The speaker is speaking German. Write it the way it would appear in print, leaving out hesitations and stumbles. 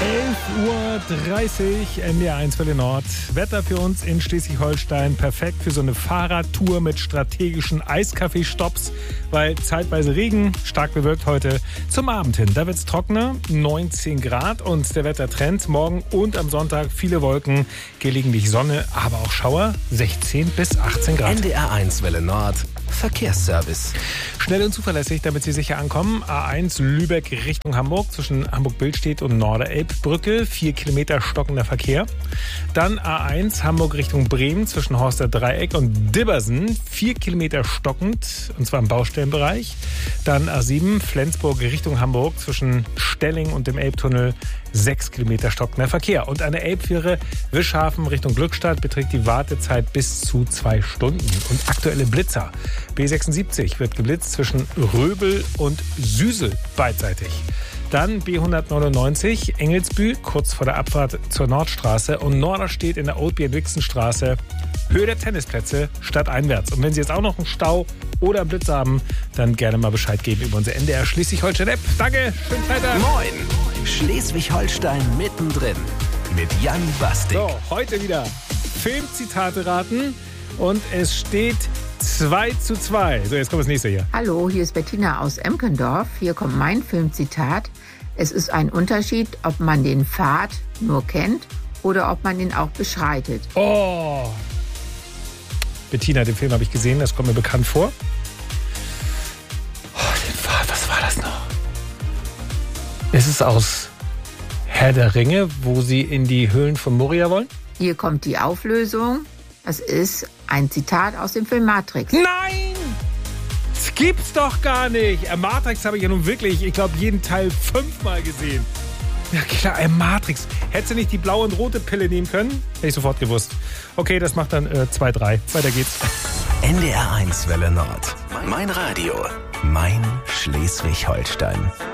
11:30 Uhr, NDR1 Welle Nord. Wetter für uns in Schleswig-Holstein perfekt für so eine Fahrradtour mit strategischen Eiskaffee-Stopps, weil zeitweise Regen, stark bewölkt heute zum Abend hin. Da wird es trockener, 19 Grad und der Wettertrend morgen und am Sonntag viele Wolken, gelegentlich Sonne, aber auch Schauer, 16 bis 18 Grad. NDR1 Welle Nord, Verkehrsservice. Schnell und zuverlässig, damit Sie sicher ankommen. A1 Lübeck Richtung Hamburg zwischen Hamburg-Billstedt und Norderelbbrücke. 4 Kilometer stockender Verkehr. Dann A1 Hamburg Richtung Bremen zwischen Horster Dreieck und Dibbersen. 4 Kilometer stockend, und zwar im Baustellenbereich. Dann A7 Flensburg Richtung Hamburg zwischen Stelling und dem Elbtunnel. 6 Kilometer stockender Verkehr. Und eine Elbfähre Wischhafen Richtung Glückstadt beträgt die Wartezeit bis zu 2 Stunden. Und aktuelle Blitzer. B76 wird geblitzt zwischen Röbel und Süsel beidseitig. Dann B199 Engelsbü, kurz vor der Abfahrt zur Nordstraße. Und Norderstedt in der Oldbier-Wixenstraße. Höhe der Tennisplätze stadteinwärts. Und wenn Sie jetzt auch noch einen Stau oder einen Blitz haben, dann gerne mal Bescheid geben über unser NDR Schleswig-Holstein-App. Danke, schönen Freitag. Moin, Schleswig-Holstein mittendrin mit Jan Bastik. So, heute wieder Filmzitate raten und es steht 2:2. So, jetzt kommt das nächste hier. Hallo, hier ist Bettina aus Emkendorf. Hier kommt mein Filmzitat. Es ist ein Unterschied, ob man den Pfad nur kennt oder ob man ihn auch beschreitet. Oh, Bettina, den Film habe ich gesehen, das kommt mir bekannt vor. Oh, den Pfad, was war das noch? Es ist aus Herr der Ringe, wo sie in die Höhlen von Moria wollen? Hier kommt die Auflösung. Das ist ein Zitat aus dem Film Matrix. Nein! Das gibt's doch gar nicht. Matrix habe ich ja nun wirklich, ich glaube, jeden Teil 5-mal gesehen. Ja klar, Matrix. Hättest du nicht die blaue und rote Pille nehmen können? Hätte ich sofort gewusst. Okay, das macht dann 2:3. Weiter geht's. NDR1 Welle Nord. Mein Radio. Mein Schleswig-Holstein.